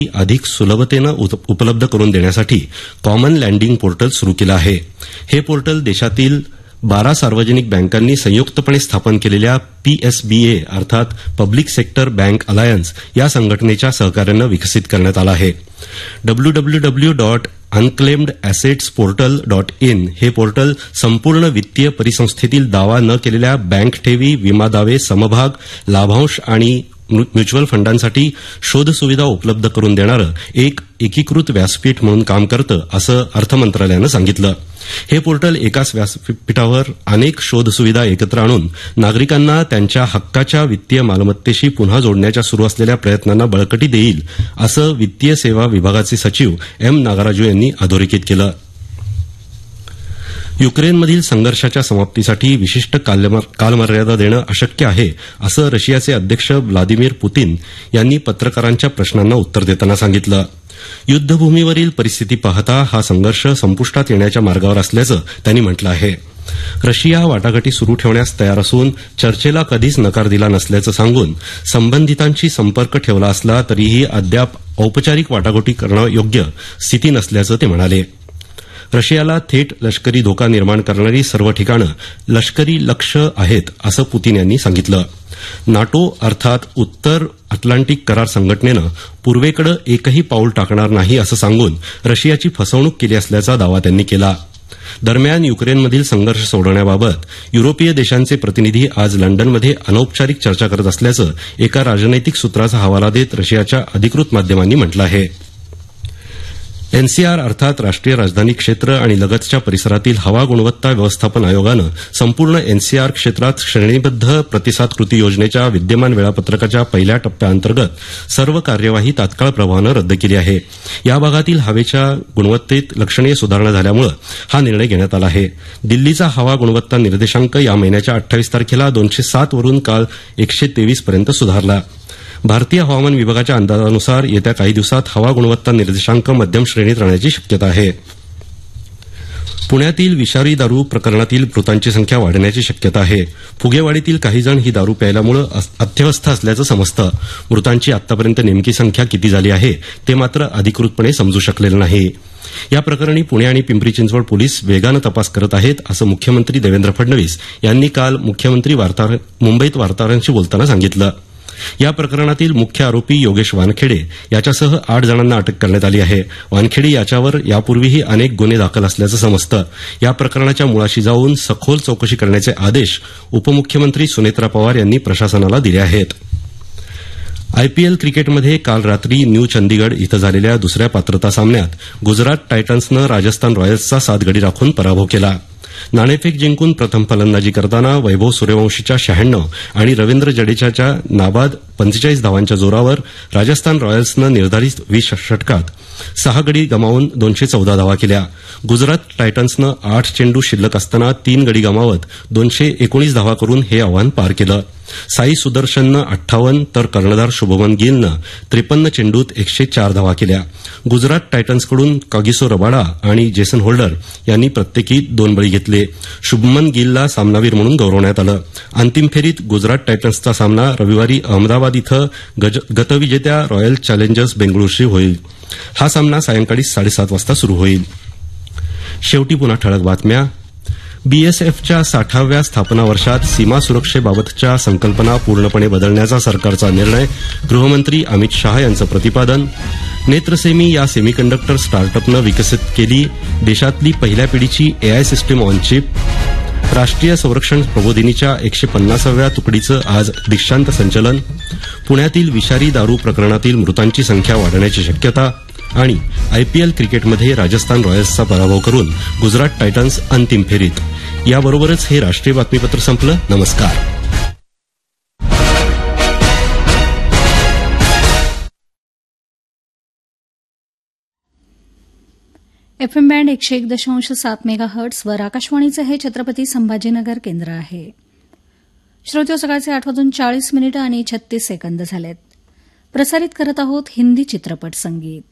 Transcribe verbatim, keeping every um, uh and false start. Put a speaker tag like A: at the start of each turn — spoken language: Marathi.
A: अधिक सुलभतेनं उपलब्ध करून देण्यासाठी कॉमन लँडिंग पोर्टल सुरू केलं आहे. हे पोर्टल देशातील बारा सार्वजनिक बँकांनी संयुक्तपणे स्थापन केलेल्या पीएसबीए अर्थात पब्लिक सेक्टर बँक अलायन्स या संघटनेच्या सहकार्यानं विकसित करण्यात आलं आहे. W W W dot unclaimed assets portal dot in हे पोर्टल संपूर्ण वित्तीय परिसंस्थेतील दावा न केलेल्या बँक ठेवी, विमा दावे, समभाग, लाभांश आणि म्युच्युअल फंडांसाठी शोध सुविधा उपलब्ध करून देणारं एक एकीकृत व्यासपीठ म्हणून काम करतं, असं अर्थमंत्रालयानं सांगितलं. हे पोर्टल एकाच व्यासपीठावर अनेक शोध सुविधा एकत्र आणून नागरिकांना त्यांच्या हक्काच्या वित्तीय मालमत्तेशी पुन्हा जोडण्याच्या सुरू असलेल्या प्रयत्नांना बळकटी देईल, असं वित्तीय सेवा विभागाचे सचिव एम नागराजू यांनी अधोरेखित केलं. युक्रेनमधील संघर्षाच्या समाप्तीसाठी विशिष्ट कालमर्यादा देणं अशक्य आहे, असं रशियाचे अध्यक्ष व्लादिमीर पुतीन यांनी पत्रकारांच्या प्रश्नांना उत्तर देताना सांगितलं. युद्धभूमीवरील परिस्थिती पाहता हा संघर्ष संपुष्टात येण्याच्या मार्गावर असल्याचं त्यांनी म्हटलं आहे. रशिया वाटाघाटी सुरू ठेवण्यास तयार असून चर्चेला कधीच नकार दिला नसल्याचं सांगून संबंधितांशी संपर्क ठेवला असला तरीही अद्याप औपचारिक वाटाघाटी करणं योग्य स्थिती नसल्याचं ते म्हणाले. रशियाला थेट लष्करी धोका निर्माण करणारी सर्व ठिकाणं लष्करी लक्ष्य आहेत, असं पुतीन यांनी सांगितलं. नाटो अर्थात उत्तर अटलांटिक करार संघटनेनं पूर्वेकडे एकही पाऊल टाकणार नाही असं सांगून रशियाची फसवणूक केली असल्याचा दावा त्यांनी केला. दरम्यान युक्रेनमधील संघर्ष सोडवण्याबाबत युरोपीय देशांचे प्रतिनिधी आज लंडनमध्ये अनौपचारिक चर्चा करत असल्याचं एका राजनैतिक सूत्राचा हवाला देत रशियाच्या अधिकृत माध्यमांनी म्हटलं आहे. एनसीआर अर्थात राष्ट्रीय राजधानी क्षेत्र आणि लगतच्या परिसरातील हवा गुणवत्ता व्यवस्थापन आयोगानं संपूर्ण एनसीआर क्षेत्रात श्रेणीबद्ध प्रतिसाद कृती योजनेच्या विद्यमान वेळापत्रकाच्या पहिल्या टप्प्याअंतर्गत सर्व कार्यवाही तात्काळ प्रभावानं रद्द केली आहे. या भागातील हवेच्या गुणवत्तेत लक्षणीय सुधारणा झाल्यामुळे हा निर्णय घेण्यात आला आहे. दिल्लीचा हवा गुणवत्ता निर्देशांक या महिन्याच्या अठ्ठावीस तारखेला दोनशे सात वरून काल एकशे तेवीस पर्यंत सुधारला. भारतीय हवामान विभागाच्या अंदाजानुसार येत्या काही दिवसात हवा गुणवत्ता निर्देशांक मध्यम श्रेणीत राहण्याची शक्यता आहे. पुण्यातील विषारी दारू प्रकरणातील मृतांची संख्या वाढण्याची शक्यता आहे. फुगेवाडीतील काही जण ही दारू प्यायल्यामुळे अत्यवस्थ असल्याचं समजतं. मृतांची आतापर्यंत नेमकी संख्या किती झाली आहे ते मात्र अधिकृतपणे समजू शकलेलं नाही. या प्रकरणी पुणे आणि पिंपरी चिंचवड पोलीस वेगानं तपास करत आहेत, असं मुख्यमंत्री देवेंद्र फडणवीस यांनी काल मुख्यमंत्री मुंबईत वार्ताहरांशी बोलताना सांगितलं. या प्रकरणातील मुख्य आरोपी योगेश वानखेडे याच्यासह आठ जणांना अटक करण्यात आली आहे. वानखेडे याच्यावर यापूर्वीही अनेक गुन्हे दाखल असल्याचं समजतं. या प्रकरणाच्या मुळाशी जाऊन सखोल चौकशी करण्याचे आदेश उपमुख्यमंत्री सुनेत्रा पवार यांनी प्रशासनाला दिले आहेत. आयपीएल क्रिकेटमध्ये काल रात्री न्यू चंदीगड इथं झालेल्या दुसऱ्या पात्रता सामन्यात गुजरात टायटन्सनं राजस्थान रॉयल्सचा सात गडी राखून पराभव केला. नाणेफेक जिंकून प्रथम फलंदाजी करताना वैभव सूर्यवंशीच्या शहाण्णव आणि रवींद्र जडेजाच्या नाबाद पंचेचाळीस धावांच्या जोरावर राजस्थान रॉयल्सनं निर्धारित वीस षटकात सहा गडी गमावून दोनशे चौदा धावा केल्या. गुजरात टायटन्सनं आठ चेंडू शिल्लक असताना तीन गडी गमावत दोनशे एकोणीस धावा करून हे आव्हान पार केलं. साई सुदर्शननं अठ्ठावन्न तर कर्णधार शुभमन गिलनं त्रेपन्न चेंडूत एकशे चार धावा केल्या. गुजरात टायटन्सकडून कागिसो रबाडा आणि जेसन होल्डर यांनी प्रत्येकी दोन बळी घेतले. शुभमन गिलला सामनावीर म्हणून गौरवण्यात आलं. अंतिम फेरीत गुजरात टायटन्सचा सामना रविवारी अहमदाबाद इथं गतविजेत्या रॉयल चॅलेंजर्स बेंगळुरूशी होईल. हा सामना सायंकाळी साडेसात वाजता सुरू होईल. शेवटी पुन्हा ठळक बातम्या. बीएसएफच्या साठाव्या स्थापना वर्षात सीमा सुरक्षेबाबतच्या संकल्पना पूर्णपणे बदलण्याचा सरकारचा निर्णय. गृहमंत्री अमित शाह यांचं प्रतिपादन. नेत्रसेमी या सेमीकंडक्टर स्टार्टअपनं विकसित केली देशातली पहिल्या पिढीची एआय सिस्टीम ऑन चिप. राष्ट्रीय संरक्षण प्रबोधिनीच्या एकशे पन्नासाव्या तुकडीचं आज दीक्षांत संचलन. पुण्यातील विषारी दारू प्रकरणातील मृतांची संख्या वाढण्याची शक्यता. आणि आयपीएल क्रिकेटमध्ये राजस्थान रॉयल्सचा पराभव करून गुजरात टायटन्स अंतिम फेरीत. याबरोबरच हे राष्ट्रीय बातमीपत्र संपलं. नमस्कार.
B: एफएम बँड एकशे एक दशांश सात मेगा हर्ट्सवर आकाशवाणीचं हे छत्रपती संभाजीनगर केंद्र आहे. श्रोते, सकाळचे आठ वाजून चाळीस मिनिटं आणि छत्तीस सेकंद झालेत. प्रसारित करत आहोत हिंदी चित्रपट संगीत.